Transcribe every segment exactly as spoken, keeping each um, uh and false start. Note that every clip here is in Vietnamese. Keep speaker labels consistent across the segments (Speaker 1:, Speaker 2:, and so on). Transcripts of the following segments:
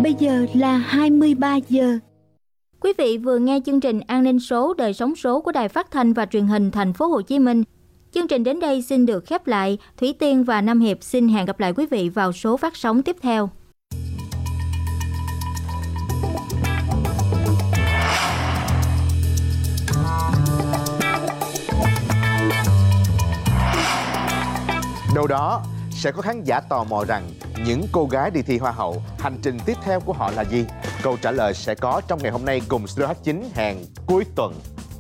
Speaker 1: Bây giờ là hai mươi ba giờ.
Speaker 2: Quý vị vừa nghe chương trình An ninh số đời sống số của Đài Phát thanh và Truyền hình Thành phố Hồ Chí Minh. Chương trình đến đây xin được khép lại. Thủy Tiên và Nam Hiệp xin hẹn gặp lại quý vị vào số phát sóng tiếp theo.
Speaker 3: Đâu đó sẽ có khán giả tò mò rằng những cô gái đi thi Hoa hậu, hành trình tiếp theo của họ là gì? Câu trả lời sẽ có trong ngày hôm nay cùng Studio hát chín hẹn cuối tuần.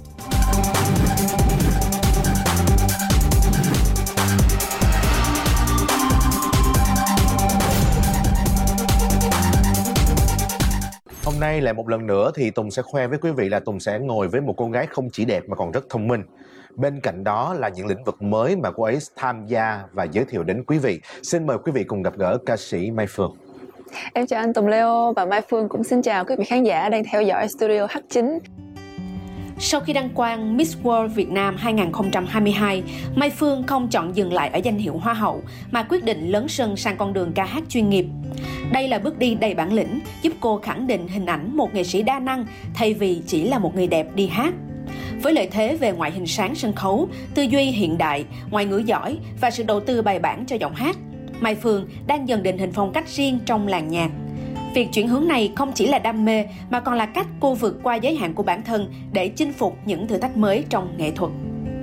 Speaker 3: Hôm nay lại một lần nữa thì Tùng sẽ khoe với quý vị là Tùng sẽ ngồi với một cô gái không chỉ đẹp mà còn rất thông minh. Bên cạnh đó là những lĩnh vực mới mà cô ấy tham gia và giới thiệu đến quý vị. Xin mời quý vị cùng gặp gỡ ca sĩ Mai Phương.
Speaker 4: Em chào anh Tùng Leo và Mai Phương cũng xin chào quý vị khán giả đang theo dõi Studio hát chín.
Speaker 5: Sau khi đăng quang Miss World Việt Nam hai không hai hai, Mai Phương không chọn dừng lại ở danh hiệu Hoa hậu mà quyết định lấn sân sang con đường ca hát chuyên nghiệp. Đây là bước đi đầy bản lĩnh, giúp cô khẳng định hình ảnh một nghệ sĩ đa năng thay vì chỉ là một người đẹp đi hát. Với lợi thế về ngoại hình sáng sân khấu, tư duy hiện đại, ngoại ngữ giỏi và sự đầu tư bài bản cho giọng hát, Mai Phương đang dần định hình phong cách riêng trong làng nhạc. Việc chuyển hướng này không chỉ là đam mê mà còn là cách cô vượt qua giới hạn của bản thân để chinh phục những thử thách mới trong nghệ thuật.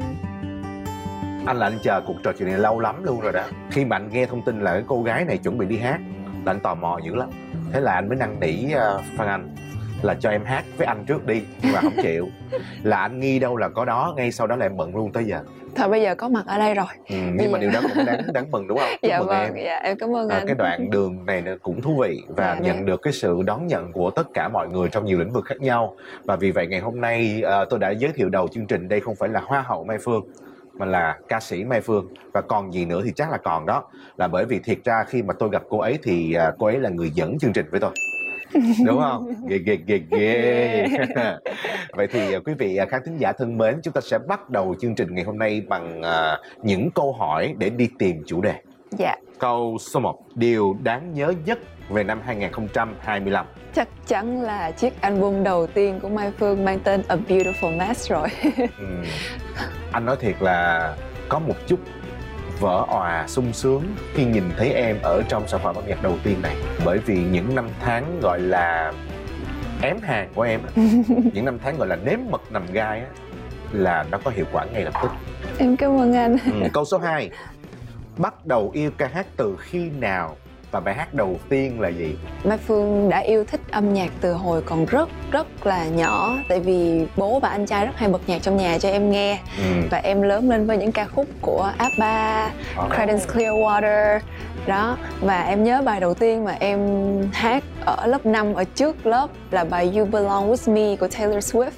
Speaker 3: Anh là anh chờ cuộc trò chuyện này lâu lắm luôn rồi đó. Khi mà anh nghe thông tin là cái cô gái này chuẩn bị đi hát là anh tò mò dữ lắm. Thế là anh mới năn nỉ uh, Phan Anh là cho em hát với anh trước đi, nhưng mà không chịu. Là anh nghi đâu là có đó, ngay sau đó là em bận luôn tới giờ.
Speaker 4: Thôi bây giờ có mặt ở đây rồi.
Speaker 3: Ừ, nhưng dạ. mà điều đó cũng đáng đáng mừng đúng không? Chúc
Speaker 4: dạ
Speaker 3: mừng
Speaker 4: vâng,
Speaker 3: em.
Speaker 4: dạ em cảm ơn
Speaker 3: à,
Speaker 4: anh.
Speaker 3: Cái đoạn đường này cũng thú vị và dạ, nhận dạ. được cái sự đón nhận của tất cả mọi người trong nhiều lĩnh vực khác nhau. Và vì vậy ngày hôm nay uh, tôi đã giới thiệu đầu chương trình đây không phải là Hoa hậu Mai Phương mà là ca sĩ Mai Phương. Và còn gì nữa thì chắc là còn đó. Là bởi vì thiệt ra khi mà tôi gặp cô ấy thì uh, cô ấy là người dẫn chương trình với tôi. Đúng không? Ghê ghê ghê ghê. Vậy thì quý vị khán thính giả thân mến, chúng ta sẽ bắt đầu chương trình ngày hôm nay bằng uh, những câu hỏi để đi tìm chủ đề.
Speaker 4: Dạ.
Speaker 3: Câu số một, điều đáng nhớ nhất về năm hai không hai lăm.
Speaker 4: Chắc chắn là chiếc album đầu tiên của Mai Phương mang tên A Beautiful Mess rồi.
Speaker 3: ừ. Anh nói thiệt là có một chút vỡ òa sung sướng khi nhìn thấy em ở trong sản phẩm âm nhạc đầu tiên này. Bởi vì những năm tháng gọi là ém hàng của em những năm tháng gọi là nếm mật nằm gai á, là nó có hiệu quả ngay lập tức.
Speaker 4: Em cảm ơn anh.
Speaker 3: ừ. Câu số hai, bắt đầu yêu ca hát từ khi nào và bài hát đầu tiên là gì?
Speaker 4: Mai Phương đã yêu thích âm nhạc từ hồi còn rất rất là nhỏ. Tại vì bố và anh trai rất hay bật nhạc trong nhà cho em nghe. ừ. Và em lớn lên với những ca khúc của ABBA, oh. Creedence Clearwater đó. Và em nhớ bài đầu tiên mà em hát ở lớp năm ở trước lớp là bài You Belong With Me của Taylor Swift.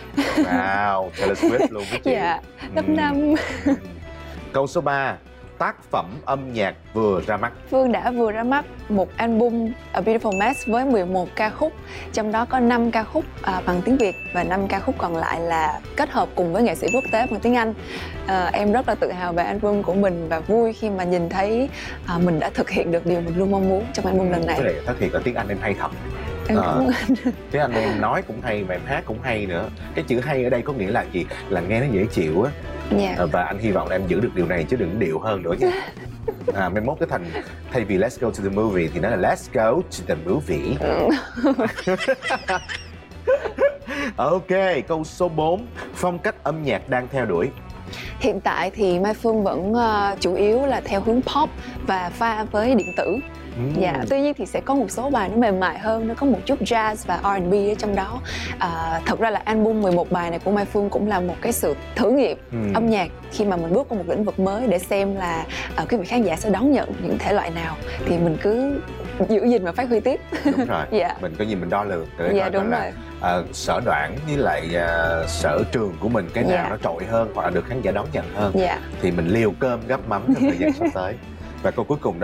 Speaker 3: Wow, Taylor Swift luôn với chị.
Speaker 4: Dạ, lớp năm.
Speaker 3: ừ. Câu số ba, tác phẩm âm nhạc vừa ra mắt.
Speaker 4: Phương đã vừa ra mắt một album A Beautiful Mess với mười một ca khúc, trong đó có năm ca khúc à, bằng tiếng Việt và năm ca khúc còn lại là kết hợp cùng với nghệ sĩ quốc tế bằng tiếng Anh. À, em rất là tự hào về album của mình và vui khi mà nhìn thấy à, mình đã thực hiện được điều mình luôn mong muốn trong album lần này.
Speaker 3: Cái này thật thiệt là tiếng Anh em hay thật.
Speaker 4: Em cảm ơn anh.
Speaker 3: Tiếng Anh em nói cũng hay mà em hát cũng hay nữa. Cái chữ hay ở đây có nghĩa là gì? Là nghe nó dễ chịu á.
Speaker 4: Yeah.
Speaker 3: Và anh hy vọng là em giữ được điều này chứ đừng điệu hơn nữa nha. À, mai mốt cái thành thay vì let's go to the movie thì nó là let's go to the movie. Ok, câu số bốn, phong cách âm nhạc đang theo đuổi.
Speaker 4: Hiện tại thì Mai Phương vẫn uh, chủ yếu là theo hướng pop và pha với điện tử. Mm. Dạ, tuy nhiên thì sẽ có một số bài nó mềm mại hơn, nó có một chút jazz và R and B ở trong đó. À, thật ra là album mười một bài này của Mai Phương cũng là một cái sự thử nghiệm mm. âm nhạc khi mà mình bước vào một lĩnh vực mới để xem là uh, quý vị khán giả sẽ đón nhận những thể loại nào thì mình cứ giữ gìn và phát huy tiếp.
Speaker 3: Đúng rồi.
Speaker 4: Dạ.
Speaker 3: Mình có gì mình đo lường để
Speaker 4: dạ, đúng
Speaker 3: là
Speaker 4: rồi.
Speaker 3: uh, sở đoản với lại uh, sở trường của mình cái nào dạ. nó trội hơn hoặc là được khán giả đón nhận hơn.
Speaker 4: Dạ.
Speaker 3: Thì mình liều cơm gắp mắm trong thời gian sắp tới. Và câu cuối cùng đó